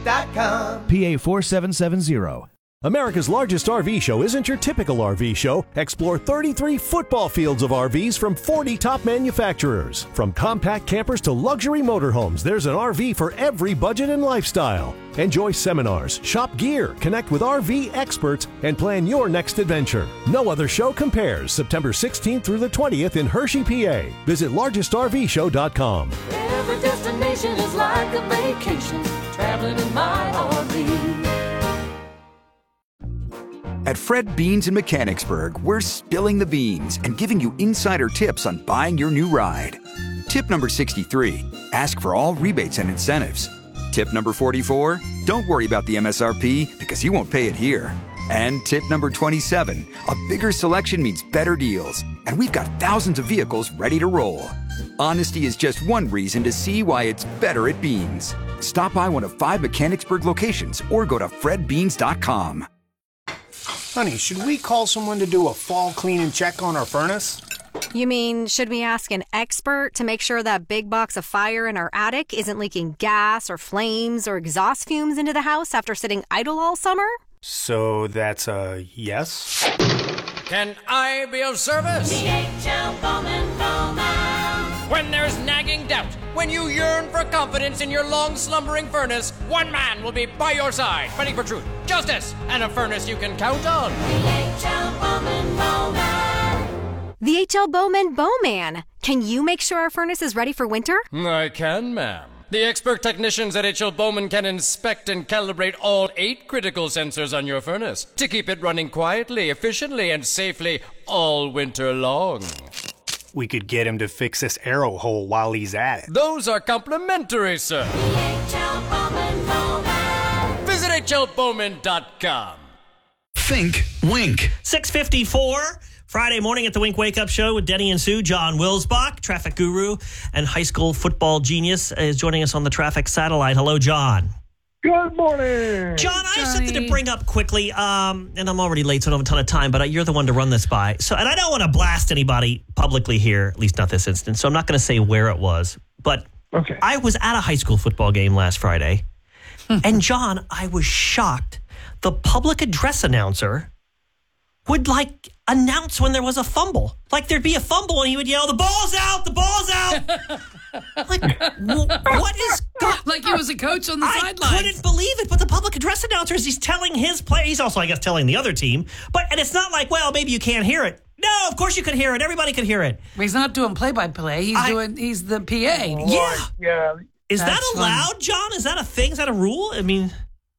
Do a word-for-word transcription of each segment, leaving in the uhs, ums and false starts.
dot com. P A four seven seven zero. America's largest R V show isn't your typical R V show. Explore thirty-three football fields of R Vs from forty top manufacturers. From compact campers to luxury motorhomes, there's an R V for every budget and lifestyle. Enjoy seminars, shop gear, connect with R V experts, and plan your next adventure. No other show compares. September sixteenth through the twentieth in Hershey, P A. Visit largest R V show dot com. Every destination is like a vacation, traveling in my R V. At Fred Beans in Mechanicsburg, we're spilling the beans and giving you insider tips on buying your new ride. Tip number sixty-three, ask for all rebates and incentives. Tip number forty-four, don't worry about the M S R P because you won't pay it here. And tip number twenty-seven, a bigger selection means better deals. And we've got thousands of vehicles ready to roll. Honesty is just one reason to see why it's better at Beans. Stop by one of five Mechanicsburg locations or go to fred beans dot com. Honey, should we call someone to do a fall clean and check on our furnace? You mean, should we ask an expert to make sure that big box of fire in our attic isn't leaking gas or flames or exhaust fumes into the house after sitting idle all summer? So that's a yes? Can I be of service? D H L Bowman Bowman. When there's nagging doubt, when you yearn for confidence in your long-slumbering furnace, one man will be by your side, fighting for truth, justice, and a furnace you can count on. D H L Bowman Bowman. The H L Bowman Bowman. Can you make sure our furnace is ready for winter? I can, ma'am. The expert technicians at H L Bowman can inspect and calibrate all eight critical sensors on your furnace to keep it running quietly, efficiently, and safely all winter long. We could get him to fix this arrow hole while he's at it. Those are complimentary, sir. D H L Bowman Bowman. Visit H L Bowman dot com. Think Wink. six fifty-four, Friday morning at the Wink Wake Up Show with Denny and Sue. John Wilsbach, traffic guru and high school football genius, is joining us on the traffic satellite. Hello, John. Good morning. John, I have something to bring up quickly, um, and I'm already late, so I don't have a ton of time, but you're the one to run this by. So, and I don't want to blast anybody publicly here, at least not this instance, so I'm not going to say where it was. But okay. I was at a high school football game last Friday, and John, I was shocked. The public address announcer would, like, announce when there was a fumble. Like, there'd be a fumble, and he would yell, "The ball's out! The ball's out!" Like, w- what is... God? Like he was a coach on the I sideline. I couldn't believe it, but the public address announcer, he's telling his play. He's also, I guess, telling the other team. But and it's not like, well, maybe you can't hear it. No, of course you could hear it. Everybody could hear it. He's not doing play-by-play. He's I, doing. He's the P A. Yeah. Yeah. Is That's that allowed, fun. John? Is that a thing? Is that a rule? I mean...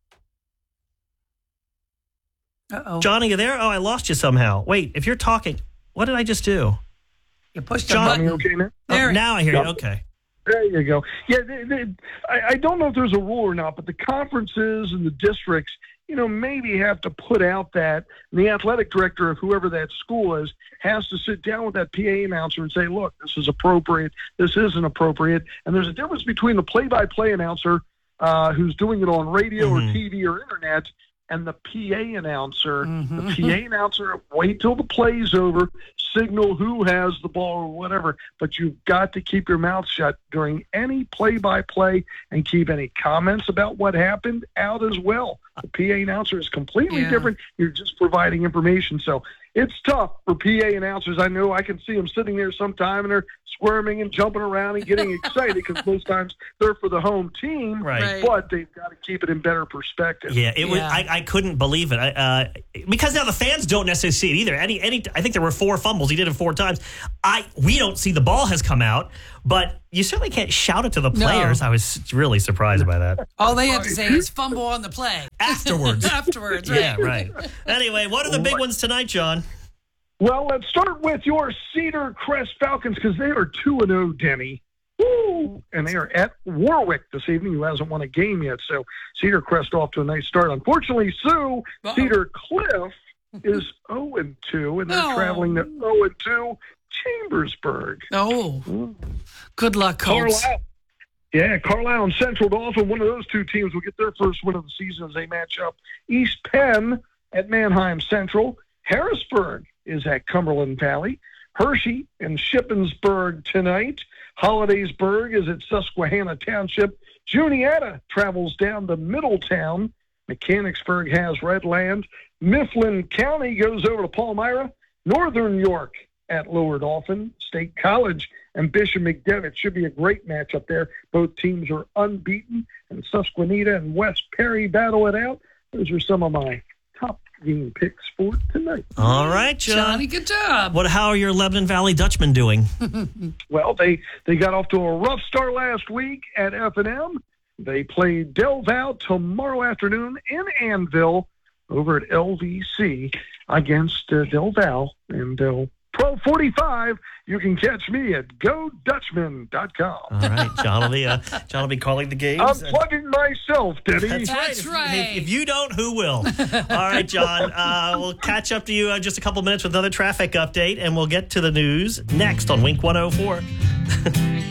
Uh-oh. John, are you there? Oh, I lost you somehow. Wait, if you're talking, what did I just do? You pushed John, a button. You okay now? Oh, There. now I hear you. Yeah. Okay. There you go. Yeah, they, they, I, I don't know if there's a rule or not, but the conferences and the districts, you know, maybe have to put out that the athletic director of whoever that school is has to sit down with that P A announcer and say, look, this is appropriate, this isn't appropriate. And there's a difference between the play-by-play announcer uh, who's doing it on radio Mhm. or T V or internet and the P A announcer. Mhm. The P A announcer, wait till the play's over, signal who has the ball or whatever, but you've got to keep your mouth shut during any play-by-play and keep any comments about what happened out as well. The P A announcer is completely Yeah. different. You're just providing information. So it's tough for P A announcers. I know I can see them sitting there sometime and they're squirming and jumping around and getting excited because most times they're for the home team, Right. Right. but they've got to keep it in better perspective. Yeah, it was. Yeah. I, I couldn't believe it. I, uh, because now the fans don't necessarily see it either. Any, any. I think there were four fumbles. He did it four times. I. We don't see the ball has come out, but you certainly can't shout it to the No. players. I was really surprised by that. All they have to say is fumble on the play. Afterwards. Afterwards, right? Yeah, right. Anyway, what are the big ones tonight, John? Well, let's start with your Cedar Crest Falcons because they are two and oh, Denny. Woo! And they are at Warwick this evening, who hasn't won a game yet. So Cedar Crest off to a nice start. Unfortunately, Sue, Uh-oh. Cedar Cliff is oh and two, and they're No. traveling to oh and two Chambersburg. Oh, good luck, Colts. Carlisle. Yeah, Carlisle and Central Dauphin, one of those two teams will get their first win of the season as they match up. East Penn at Manheim Central. Harrisburg is at Cumberland Valley. Hershey and Shippensburg tonight. Hollidaysburg is at Susquehanna Township. Juniata travels down to Middletown. Mechanicsburg has Redland. Mifflin County goes over to Palmyra. Northern York at Lower Dolphin. State College and Bishop McDevitt should be a great matchup there. Both teams are unbeaten, and Susquehanna and West Perry battle it out. Those are some of my top game picks for tonight. All right, John. Johnny, good job. What? How are your Lebanon Valley Dutchmen doing? Well, they, they got off to a rough start last week at F and M. They play Del Val tomorrow afternoon in Annville over at L V C against uh, Del Val. And uh, twelve forty-five, you can catch me at go dutchman dot com. All right, John will be, uh, John will be calling the games. I'm plugging myself, Denny. That's right. That's If- right. If, if you don't, who will? All right, John. Uh, we'll catch up to you in just a couple minutes with another traffic update, and we'll get to the news next on Wink one oh four.